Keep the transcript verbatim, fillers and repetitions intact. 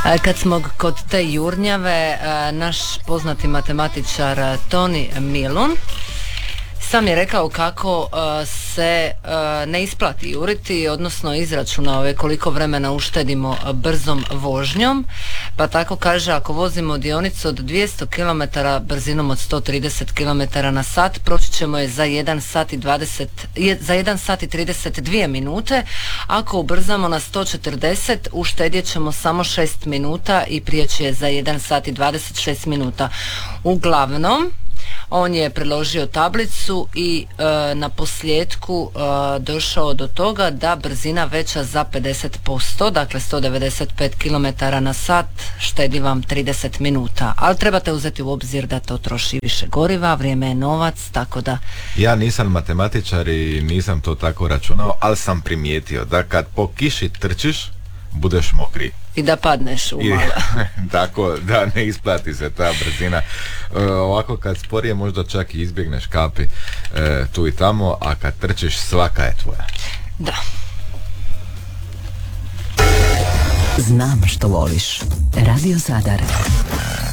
Kad smo kod te jurnjave, naš poznati matematičar Tony Milun sam je rekao kako uh, se uh, ne isplati juriti, odnosno izračunao je koliko vremena uštedimo brzom vožnjom, pa tako kaže ako vozimo dionicu od dvjesto kilometara brzinom od sto trideset kilometara na sat, proći ćemo je za jedan sat i dvadeset, za jedan sat i trideset dvije minute, ako ubrzamo na sto četrdeset uštedjet ćemo samo šest minuta i prijeći je za jedan sat i dvadeset šest minuta. Uglavnom, on je priložio tablicu i e, na posljedku e, došao do toga da brzina veća za pedeset posto, dakle sto devedeset pet kilometara na sat štedi vam trideset minuta, ali trebate uzeti u obzir da to troši više goriva, vrijeme je novac, tako da... Ja nisam matematičar i nisam to tako računao, ali sam primijetio da kad po kiši trčiš, budeš mokri. I da padneš u malo. Tako da ne isplati se ta brzina. E, ovako kad sporije možda čak i izbjegneš kapi e, tu i tamo, a kad trčiš svaka je tvoja. Da. Znam što voliš. Radio Zadar.